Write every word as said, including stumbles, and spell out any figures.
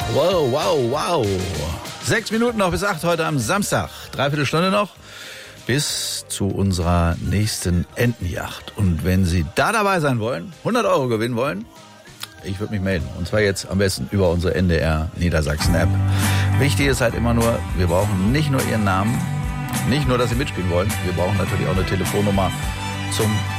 Wow, wow, wow. Sechs Minuten noch bis acht heute am Samstag. Dreiviertel Stunde noch bis zu unserer nächsten Entenjacht. Und wenn Sie da dabei sein wollen, hundert Euro gewinnen wollen, ich würde mich melden. Und zwar jetzt am besten über unsere N D R Niedersachsen-App. Wichtig ist halt immer nur, wir brauchen nicht nur Ihren Namen, nicht nur, dass Sie mitspielen wollen, wir brauchen natürlich auch eine Telefonnummer zum